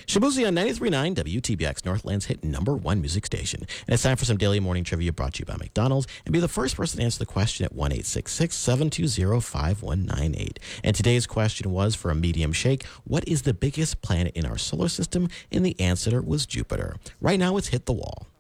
Shabuzi on 93.9 WTBX, Northland's hit #1 music station. And it's time for some daily morning trivia brought to you by McDonald's. And be the first person to answer the question at 1-866-720-5198. And today's question was, for a medium shake, what is the biggest planet in our solar system? And the answer was Jupiter. Right now, it's Hit the Wall.